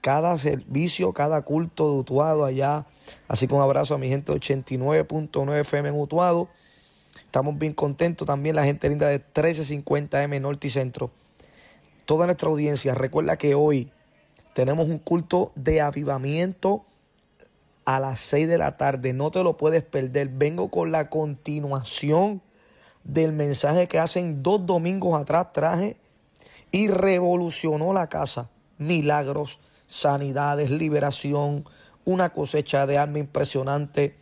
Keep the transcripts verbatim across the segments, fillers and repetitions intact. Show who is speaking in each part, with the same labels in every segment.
Speaker 1: cada servicio, cada culto de Utuado allá. Así que un abrazo a mi gente de ochenta y nueve punto nueve F M en Utuado. Estamos bien contentos también, la gente linda de trece cincuenta M Norte y Centro. Toda nuestra audiencia, recuerda que hoy tenemos un culto de avivamiento a las seis de la tarde. No te lo puedes perder. Vengo con la continuación del mensaje que hacen dos domingos atrás traje y revolucionó la casa. Milagros, sanidades, liberación, una cosecha de alma impresionante.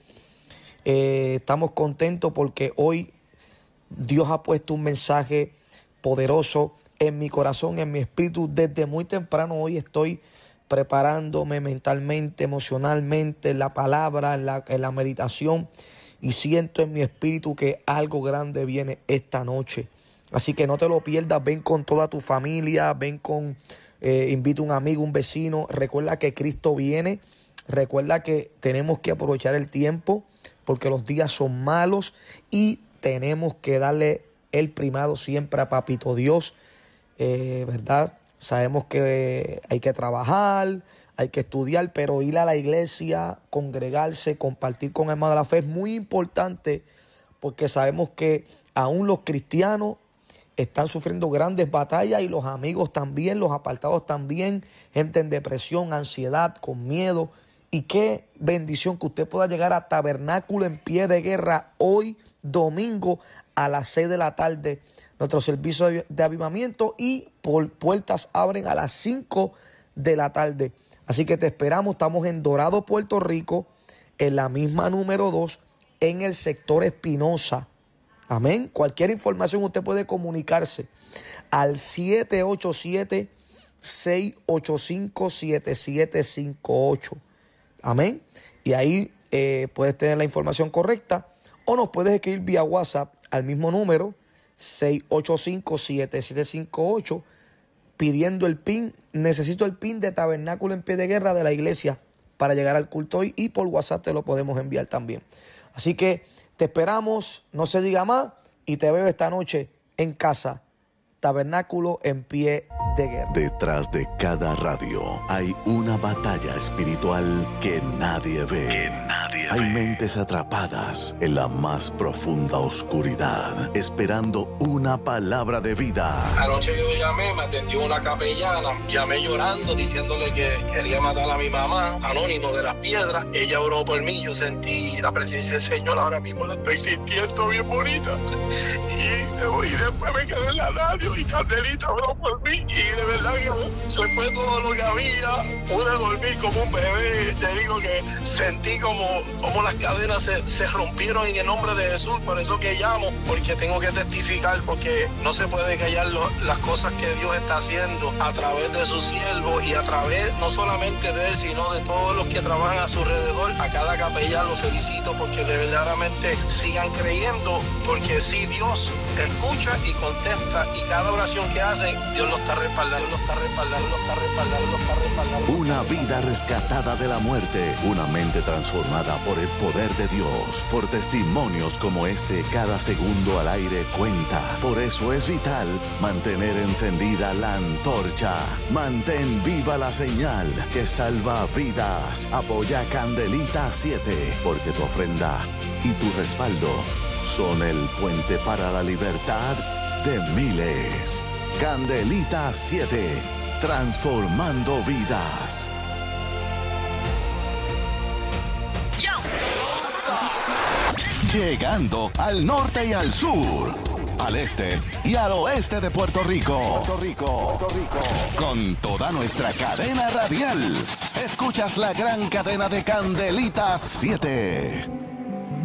Speaker 1: Eh, estamos contentos porque hoy Dios ha puesto un mensaje poderoso en mi corazón, en mi espíritu. Desde muy temprano hoy estoy preparándome mentalmente, emocionalmente, en la palabra, en la, en la meditación, y siento en mi espíritu que algo grande viene esta noche. Así que no te lo pierdas, ven con toda tu familia, ven con, eh, invita a un amigo, un vecino. Recuerda que Cristo viene, recuerda que tenemos que aprovechar el tiempo porque los días son malos y tenemos que darle el primado siempre a Papito Dios, eh, ¿verdad? Sabemos que hay que trabajar, hay que estudiar, pero ir a la iglesia, congregarse, compartir con hermanos de la fe es muy importante porque sabemos que aún los cristianos están sufriendo grandes batallas y los amigos también, los apartados también, gente en depresión, ansiedad, con miedo. Y qué bendición que usted pueda llegar a Tabernáculo en Pie de Guerra hoy domingo a las seis de la tarde. Nuestro servicio de avivamiento y por puertas abren a las cinco de la tarde. Así que te esperamos. Estamos en Dorado, Puerto Rico, en la misma número dos, en el sector Espinosa. Amén. Cualquier información usted puede comunicarse al siete ocho siete, seis ocho cinco, siete siete cinco ocho. Amén. Y ahí eh, puedes tener la información correcta o nos puedes escribir vía WhatsApp al mismo número seis ocho cinco, siete siete cinco ocho pidiendo el PIN. Necesito el PIN de Tabernáculo en Pie de Guerra de la iglesia para llegar al culto hoy, y por WhatsApp te lo podemos enviar también. Así que te esperamos, no se diga más, y te veo esta noche en casa. Tabernáculo en Pie de Guerra.
Speaker 2: Detrás de cada radio hay una batalla espiritual que nadie ve. Que nadie hay ve. Mentes atrapadas en la más profunda oscuridad, esperando una palabra de vida.
Speaker 3: Anoche yo llamé, me atendió una capellana, llamé llorando, diciéndole que quería matar a mi mamá, anónimo de las piedras. Ella oró por mí, yo sentí la presencia del Señor, ahora mismo la estoy sintiendo bien bonita. Y, y después me quedé en la radio y Candelita oró por mí, y de verdad que se fue todo lo que había. Pude dormir como un bebé. Te digo que sentí como, como las cadenas se, se rompieron en el nombre de Jesús. Por eso que llamo, porque tengo que testificar, porque no se puede callar lo, las cosas que Dios está haciendo a través de sus siervos y a través no solamente de él, sino de todos los que trabajan a su alrededor. A cada capellán los felicito porque de verdaderamente sigan creyendo, porque si Dios escucha y contesta, y cada oración que hacen, Dios lo está respaldando, lo está respaldando, lo está respaldando, lo está respaldando.
Speaker 2: Una vida rescatada de la muerte, una mente transformada por el poder de Dios, por testimonios como este. Cada segundo al aire cuenta. Por eso es vital mantener encendida la antorcha. Mantén viva la señal que salva vidas. Apoya Candelita siete, porque tu ofrenda y tu respaldo son el puente para la libertad de miles. Candelita siete, transformando vidas. Llegando al norte y al sur, al este y al oeste de Puerto Rico. Puerto Rico, Puerto Rico. Con toda nuestra cadena radial. Escuchas la gran cadena de Candelita siete.